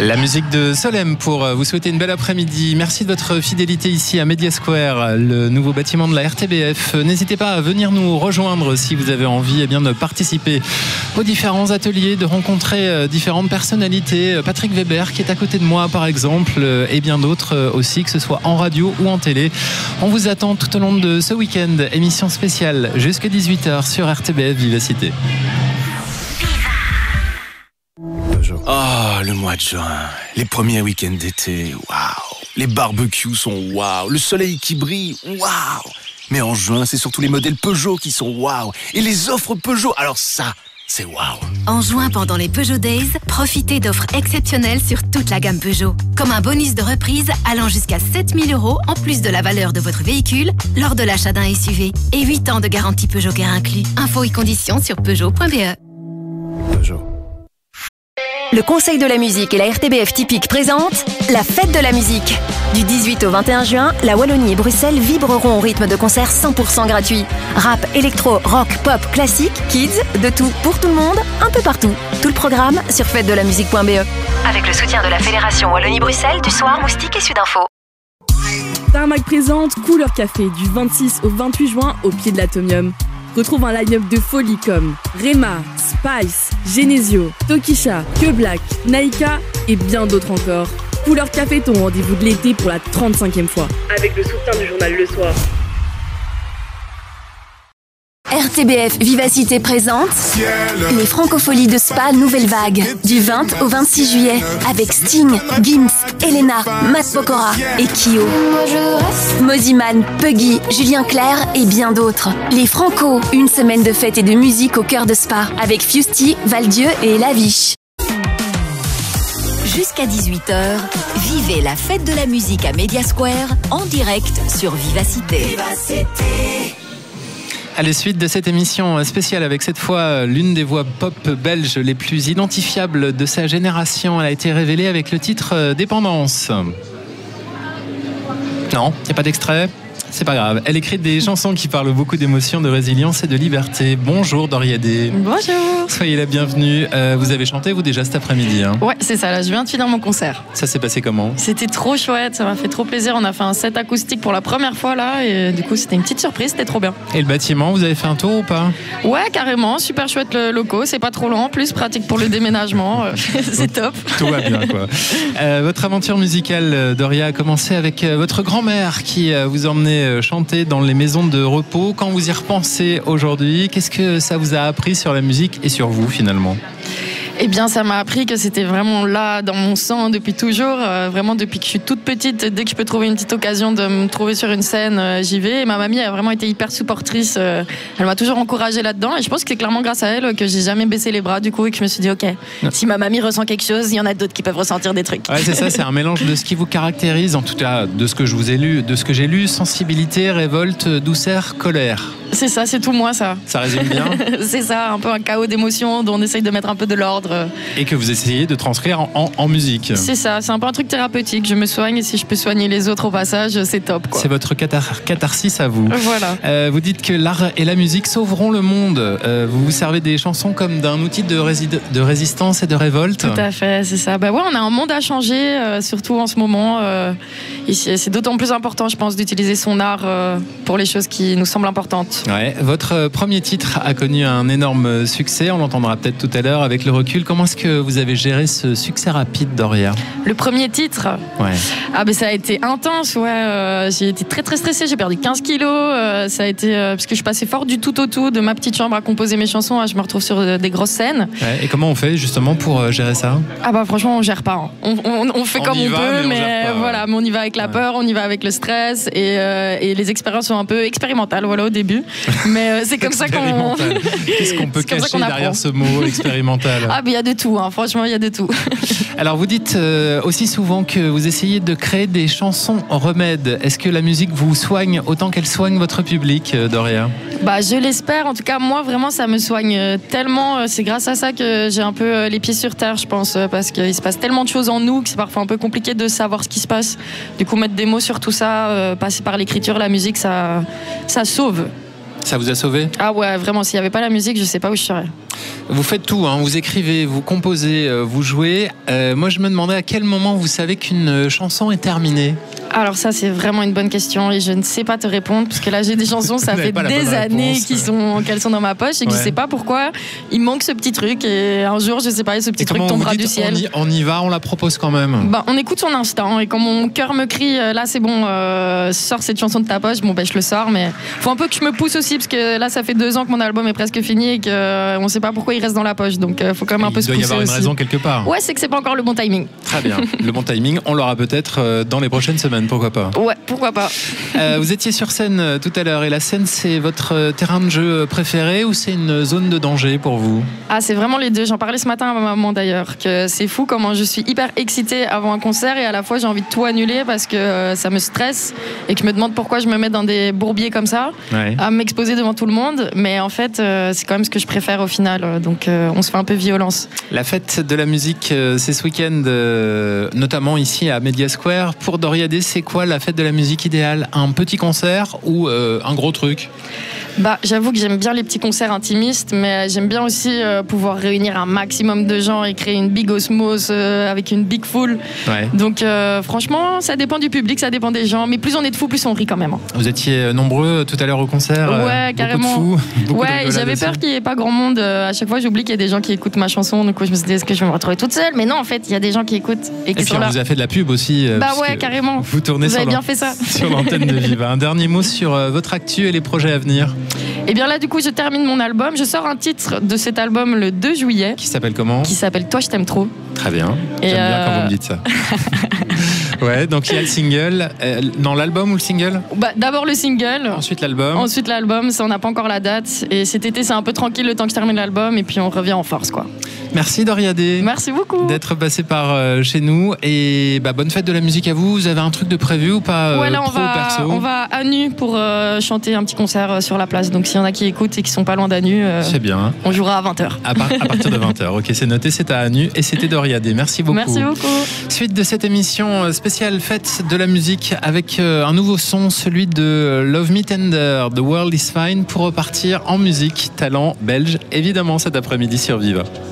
La musique de Solem pour vous souhaiter une belle après-midi. Merci de votre fidélité ici à Media Square, le nouveau bâtiment de la RTBF. N'hésitez pas à venir nous rejoindre si vous avez envie de participer aux différents ateliers, de rencontrer différentes personnalités. Patrick Weber qui est à côté de moi par exemple, et bien d'autres aussi, que ce soit en radio ou en télé. On vous attend tout au long de ce week-end. Émission spéciale jusqu'à 18h sur RTBF Vivacité. Oh, le mois de juin, les premiers week-ends d'été, waouh. Les barbecues sont waouh, le soleil qui brille, waouh. Mais en juin, c'est surtout les modèles Peugeot qui sont waouh. Et les offres Peugeot, alors ça, c'est waouh. En juin, pendant les Peugeot Days, profitez d'offres exceptionnelles sur toute la gamme Peugeot. Comme un bonus de reprise allant jusqu'à 7 000 € en plus de la valeur de votre véhicule lors de l'achat d'un SUV. Et 8 ans de garantie Peugeot Care inclus. Infos et conditions sur Peugeot.be. Peugeot. Le Conseil de la musique et la RTBF Typique présentent la fête de la musique. Du 18 au 21 juin, la Wallonie et Bruxelles vibreront au rythme de concerts 100% gratuits. Rap, électro, rock, pop, classique, kids, de tout, pour tout le monde, un peu partout. Tout le programme sur fêtedelamusique.be. Avec le soutien de la Fédération Wallonie-Bruxelles, du Soir, Moustique et Sudinfo. Tarmac présente Couleur Café du 26 au 28 juin au pied de l'Atomium. Retrouve un line-up de folie comme Rema, Spice, Genesio, Tokisha, Que Black, Naika et bien d'autres encore. Couleur Café, ton rendez-vous de l'été pour la 35e fois. Avec le soutien du journal Le Soir. RTBF Vivacité présente les Francopholies de Spa Nouvelle Vague du 20 au 26 juillet avec Sting, Gims, Elena, Matt Pokora et Kyo. Moziman, Puggy, Julien Clerc et bien d'autres. Les Franco, une semaine de fête et de musique au cœur de Spa avec Fusty, Valdieu et Laviche. Jusqu'à 18h, vivez la fête de la musique à Media Square en direct sur Vivacité. Allez, suite de cette émission spéciale avec cette fois l'une des voix pop belges les plus identifiables de sa génération. Elle a été révélée avec le titre Dépendance. Non, il n'y a pas d'extrait. C'est pas grave. Elle écrit des chansons qui parlent beaucoup d'émotions, de résilience et de liberté. Bonjour Doriadé. Bonjour. Soyez la bienvenue. Vous avez chanté vous déjà cet après-midi hein? Ouais, c'est ça. Là, je viens de finir mon concert. Ça s'est passé comment? C'était trop chouette. Ça m'a fait trop plaisir. On a fait un set acoustique pour la première fois là, et du coup, c'était une petite surprise. C'était trop bien. Et le bâtiment, vous avez fait un tour ou pas? Ouais, carrément. Super chouette le locaux. C'est pas trop lent. Plus pratique pour le déménagement. C'est top. Tout va bien quoi. Votre aventure musicale, Doria, a commencé avec votre grand-mère qui vous emmenait chanter dans les maisons de repos. Quand vous y repensez aujourd'hui, qu'est-ce que ça vous a appris sur la musique et sur vous finalement? Eh bien, ça m'a appris que c'était vraiment là dans mon sang depuis toujours, vraiment depuis que je suis toute petite. Dès que je peux trouver une petite occasion de me trouver sur une scène, j'y vais. Et ma mamie a vraiment été hyper supportrice. Elle m'a toujours encouragée là-dedans. Et je pense que c'est clairement grâce à elle que j'ai jamais baissé les bras du coup et que je me suis dit ok, si ma mamie ressent quelque chose, il y en a d'autres qui peuvent ressentir des trucs. Ouais, c'est ça, c'est un mélange de ce qui vous caractérise, en tout cas de ce que je vous ai lu, de ce que j'ai lu: sensibilité, révolte, douceur, colère. C'est ça, c'est tout moi ça. Ça résume bien. C'est ça, un peu un chaos d'émotions dont on essaye de mettre un peu de l'ordre. Et que vous essayez de transcrire en musique. C'est ça, c'est un peu un truc thérapeutique. Je me soigne et si je peux soigner les autres au passage, c'est top quoi. C'est votre catharsis à vous. Voilà. Vous dites que l'art et la musique sauveront le monde. Vous vous servez des chansons comme d'un outil de résistance et de révolte. Tout à fait, c'est ça. Bah ouais, on a un monde à changer, surtout en ce moment. C'est d'autant plus important, je pense, d'utiliser son art pour les choses qui nous semblent importantes. Ouais. Votre premier titre a connu un énorme succès, on l'entendra peut-être tout à l'heure avec le recul. Comment est-ce que vous avez géré ce succès rapide, Doria? Le premier titre? Ouais. Ah ben ça a été intense, ouais. J'ai été très très stressée, j'ai perdu 15 kilos. Ça a été parce que je passais fort du tout au tout de ma petite chambre à composer mes chansons. Je me retrouve sur des grosses scènes. Ouais. Et comment on fait justement pour gérer ça? Ah bah franchement on gère pas. On fait comme on peut, mais voilà, mais on y va avec la peur, on y va avec le stress et les expériences sont un peu expérimentales, voilà, au début. Mais c'est comme ça qu'on. Qu'est-ce qu'on peut cacher derrière ce mot expérimental? Ah, mais il y a de tout, hein. Franchement, il y a de tout. Alors, vous dites aussi souvent que vous essayez de créer des chansons remèdes. Est-ce que la musique vous soigne autant qu'elle soigne votre public, Doria? Bah, je l'espère. En tout cas, moi, vraiment, ça me soigne tellement. C'est grâce à ça que j'ai un peu les pieds sur terre, je pense. Parce qu'il se passe tellement de choses en nous que c'est parfois un peu compliqué de savoir ce qui se passe. Du coup, mettre des mots sur tout ça, passer par l'écriture, la musique, ça sauve. Ça vous a sauvé? Ah ouais, vraiment, s'il n'y avait pas la musique, je sais pas où je serais. Vous faites tout, hein. Vous écrivez, vous composez, vous jouez. Moi, je me demandais à quel moment vous savez qu'une chanson est terminée. Alors ça, c'est vraiment une bonne question et je ne sais pas te répondre parce que là, j'ai des chansons, ça fait des années qu'elles sont dans ma poche et que je ne sais pas pourquoi. Il manque ce petit truc et un jour, je ne sais pas, ce petit truc tombera du ciel. On y va, on la propose quand même. On écoute son instinct et quand mon cœur me crie, là c'est bon, sors cette chanson de ta poche, je le sors, mais faut un peu que je me pousse aussi parce que là, ça fait 2 ans que mon album est presque fini et qu'on ne sait pas pourquoi il reste dans la poche, donc faut quand même un peu se pousser. Il doit y avoir une raison quelque part. Ouais, c'est que c'est pas encore le bon timing. Très bien, le bon timing, on l'aura peut-être dans les prochaines semaines. Pourquoi pas? Ouais, pourquoi pas. Vous étiez sur scène tout à l'heure et la scène, c'est votre terrain de jeu préféré ou c'est une zone de danger pour vous? C'est vraiment les deux. J'en parlais ce matin à ma maman d'ailleurs, que c'est fou comment je suis hyper excitée avant un concert et à la fois j'ai envie de tout annuler parce que ça me stresse et que je me demande pourquoi je me mets dans des bourbiers comme ça, à m'exposer devant tout le monde. Mais en fait, c'est quand même ce que je préfère au final. Donc on se fait un peu violence. La fête de la musique, c'est ce week-end, notamment ici à Media Square. Pour Doriadé, c'est quoi la fête de la musique idéale? Un petit concert ou un gros truc? J'avoue que j'aime bien les petits concerts intimistes, mais j'aime bien aussi pouvoir réunir un maximum de gens et créer une big osmose avec une big foule. Donc franchement, ça dépend du public, ça dépend des gens, mais plus on est de fous, plus on rit quand même. Vous étiez nombreux tout à l'heure au concert? Ouais, carrément. Beaucoup de fous, j'avais peur qu'il n'y ait pas grand monde. À chaque fois, j'oublie qu'il y a des gens qui écoutent ma chanson, donc je me suis dit, est-ce que je vais me retrouver toute seule? Mais non, en fait, il y a des gens qui écoutent et qui sont là. Et puis on vous a fait de la pub aussi. Ouais, carrément. Vous avez bien fait ça. Sur l'antenne de Viva. Un dernier mot sur votre actu et les projets à venir. Et bien là, du coup, je termine mon album. Je sors un titre de cet album le 2 juillet. Qui s'appelle comment? Qui s'appelle Toi, je t'aime trop. Très bien. J'aime bien quand vous me dites ça. Ouais, donc il y a le single. Non, l'album ou le single? D'abord le single. Ensuite l'album. Ensuite l'album. Ça, on n'a pas encore la date. Et cet été, c'est un peu tranquille le temps que je termine l'album. Et puis on revient en force, quoi. Merci Doriadé. Merci beaucoup d'être passé par chez nous. Et bonne fête de la musique à vous. Vous avez un truc de prévu ou pas? Ouais, là, on va à Nu pour chanter un petit concert sur la place. Donc s'il y en a qui écoutent et qui sont pas loin d'Anu, c'est bien. On jouera à 20h. À partir de 20h. Ok, c'est noté, c'est à Anu et c'était Doriadé. Merci beaucoup. Merci beaucoup. Suite de cette émission spéciale fête de la musique avec un nouveau son, celui de Love Me Tender, The World Is Fine, pour repartir en musique. Talent belge, évidemment, cet après-midi sur Viva.